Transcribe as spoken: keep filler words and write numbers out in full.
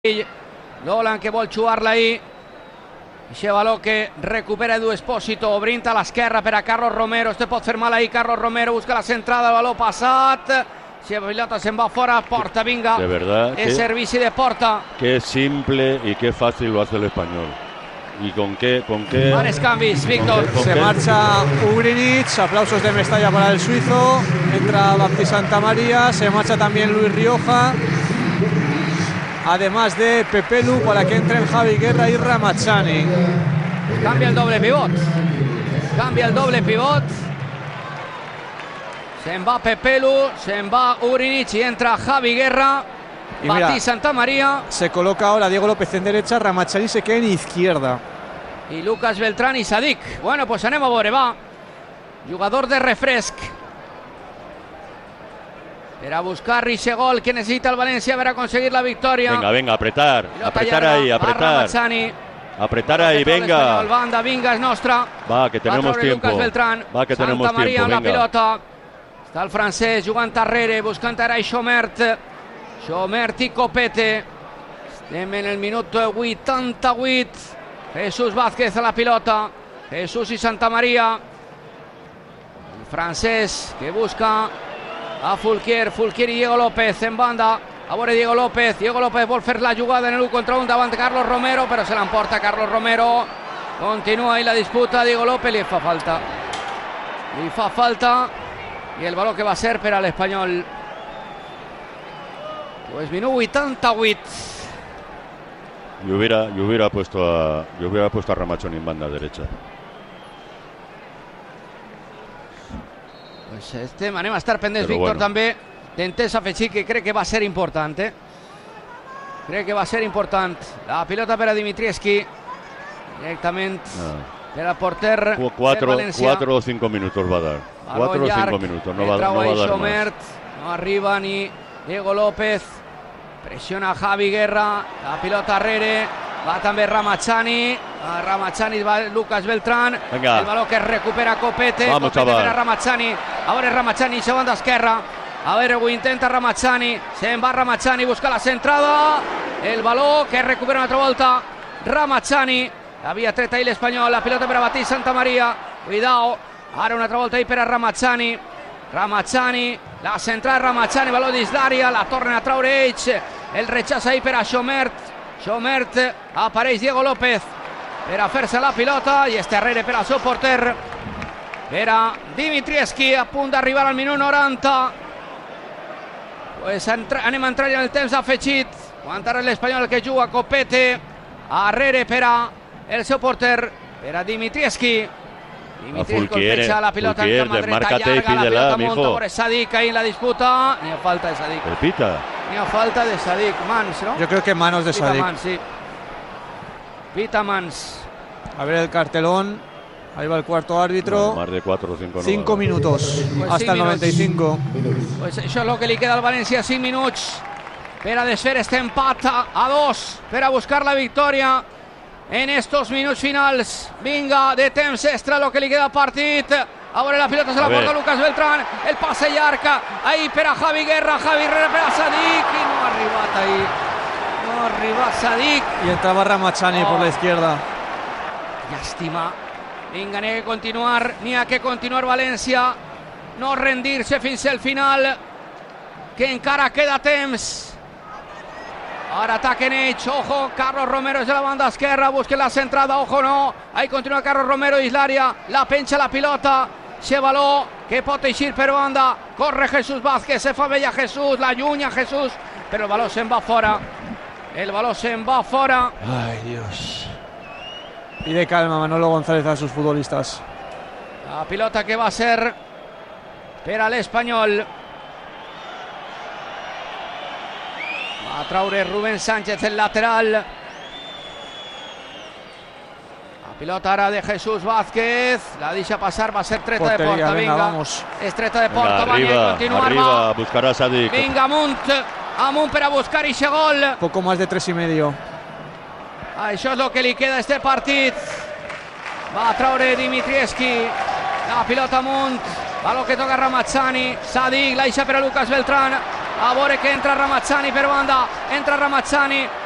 Lolan que vol xuar-la ahir. Eixe valor que recupera Edu Espósito, obrint a l'esquerra per a Carlos Romero. Este pot fer mal ahir, Carlos Romero busca la centrada, el valor passat. Si la pilota se'n va fora, Porta, vinga. De verdad. Es servici de Porta. Qué simple y qué fácil lo hace el español. Y con qué, con qué. Varios cambios, Víctor. Con Se qué? marcha Ugrinic, aplausos de Mestalla para el suizo. Entra Baptiste Santamaría, se marcha también Luis Rioja. Además de Pepelu para que entren Javi Guerra y Ramazani. Cambia el doble pivot. Cambia el doble pivot. Se'n va Pepelu, se'n va Ugrinic y entra Javi Guerra. Y Baptiste Santamaría. Se coloca ahora Diego López en derecha, Ramazani se queda en izquierda. Y Lucas Beltrán y Sadik. Bueno, pues anem a veure, va. Jugador de refresc. Per a buscar ese gol que necesita el Valencia para conseguir la victoria. Venga, venga, apretar. Apretar ahí, apretar. Apretar ahí, venga. Banda, vinga, es nostra. Va, que tenemos tiempo. Lucas Beltrán. Va, que tenemos Santa Maria tiempo, amb la pilota. Està el francès jugant darrere, buscant ara Xomert. Xomert i Copete. Estem en el minut vuitanta-vuit. Jesús Vázquez a la pilota. Jesús y Santa María. El francés que busca a Fulquier. Fulquier y Diego López en banda. A veure Diego López. Diego López vol fer la jugada en el u contra un davant de Carlos Romero, però se l'emporta Carlos Romero. Continua ahí la disputa. Diego López li fa falta. Li fa falta. Y el balón que va a ser per a l'Espanyol. Pues minut vuitanta-vuit. Yo hubiera, yo hubiera puesto a, yo hubiera puesto a Ramazani en banda derecha. Pues este anem a estar pendents, Però Víctor, bueno. també d'entès afegir que crec que va ser important, eh? Crec que va ser important. La pilota per a Dimitrievski. Directament Ah. per al porter Cu- Cuatro, del València. cuatro o cinco minutos va a dar. Balón Cuatro o llarg. cinco minutos, no va, Entra no va a ahí dar Xomert. más. No arriba ni Diego López. Presiona Javi Guerra. La pilota arrere. Va també Ramazani. A Ramazani va Lucas Beltrán. Venga. El balón que recupera Copete. Vamos, Copete chaval. per a Ramazani. A veure Ramazani, segona d'esquerra. A veure, ho intenta Ramazani. Se'n va Ramazani, busca la centrada. El baló que recupera una altra volta Ramazani. Havia tret ahí l'Espanyol. La pilota per a Baptiste Santamaria. Cuidao. Ara una altra volta ahí per a Ramazani. Ramazani, la centrada Ramazani, baló dins l'àrea, la tornen a traure ells. El rechaç ahí per a Xomert. Xomert, apareix Diego López per a fer-se la pilota i este arrere per al seu porter. Per a Dimitrievski, a punt d'arribar al minut noranta. Pues entra, anem a entrar en el temps afegit. Aguantarà l'Espanyol que juga Copete. Arrere per a el seu porter, per a Dimitrievski. Dimitrievski colpeja la pilota en cama dreta, llarga la pilota munta por Sadik ahí en la disputa. Ni a falta de Sadik. Repita. Ni a falta de Sadik. Mans, ¿no? Yo creo que manos de Pita Sadik. Mans, sí. Pita Mans. A ver el cartelón. Ahí va el cuarto árbitro. No, más de cuatro o cinco. No Cinco va. minutos Pues hasta cinc el noventa y cinco. Pues això és el que li queda al València, cinc minuts per a desfer este empat a dos, per a buscar la victòria en estos minuts finals. Vinga, de temps extra lo que li queda al partit. A veure, la pilota se la A porta ver. Lucas Beltrán, el passe llarg ahí per a Javi Guerra, Javi Guerra per a Sadik i no ha arribat ahí. No ha arribat Sadik. Y entraba Ramazani Oh. por la izquierda. Llàstima. Vinga, n'hi ha que continuar, n'hi ha que continuar València, no rendir-se fins al final, que encara queda temps. Ara ataquen ells, ojo, Carlos Romero és de la banda esquerra, busquen la centrada, ojo no, ahí continua Carlos Romero dins l'àrea, la penja la pilota, se baló que pot eixir per banda, corre Jesús Vázquez, se fa bella Jesús, la llunya Jesús, però el baló se'n va fora, el baló se'n va fora. Ay, Dios. Pide calma Manolo González a sus futbolistas. La pilota que va a ser per a l'Espanyol. Va a traure Rubén Sánchez el lateral. La pilota ara de Jesús Vázquez. La deixa passar, va a ser treta de Portería, porta. venga, Vinga, vamos. és treta de Venga, porta. Va, arriba, a continuar, arriba, va. buscará Sadik. Vinga, amunt, amunt per a buscar ixe gol. Poco más de tres y medio. Això és el que li queda a este partit. Va a traure Dimitrievski. La pilota amunt. Baló que toca Ramazani. Sadik, la deixa per a Lucas Beltrán. A veure que entra Ramazani per banda. Entra Ramazani.